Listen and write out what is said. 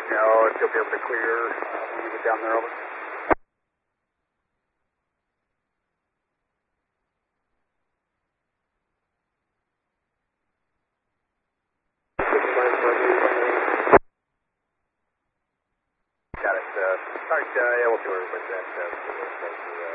No, if you'll be able to clear when you get down there, over. Got it. All right, yeah, we'll do everybody that.